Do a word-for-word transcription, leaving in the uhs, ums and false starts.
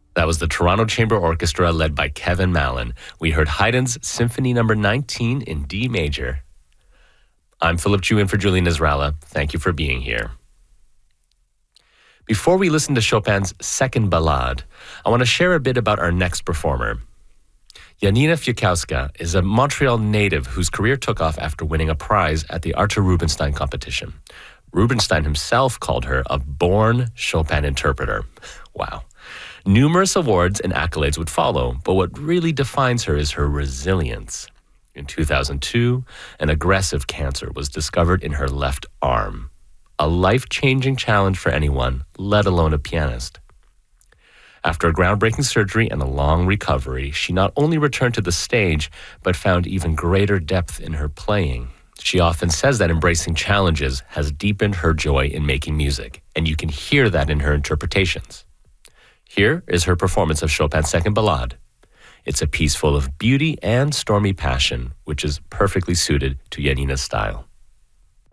That was the Toronto Chamber Orchestra led by Kevin Mallon. We heard Haydn's Symphony Number nineteen in D major. I'm Philip Chu in for Julie Nizralla. Thank you for being here. Before we listen to Chopin's second ballade, I want to share a bit about our next performer. Janina Fiuczkowska is a Montreal native whose career took off after winning a prize at the Artur Rubinstein competition. Rubinstein himself called her a born Chopin interpreter. Wow. Numerous awards and accolades would follow, but what really defines her is her resilience. In two thousand two, an aggressive cancer was discovered in her left arm. A life-changing challenge for anyone, let alone a pianist. After a groundbreaking surgery and a long recovery, she not only returned to the stage, but found even greater depth in her playing. She often says that embracing challenges has deepened her joy in making music, and you can hear that in her interpretations. Here is her performance of Chopin's Second Ballade. It's a piece full of beauty and stormy passion, which is perfectly suited to Janina's style.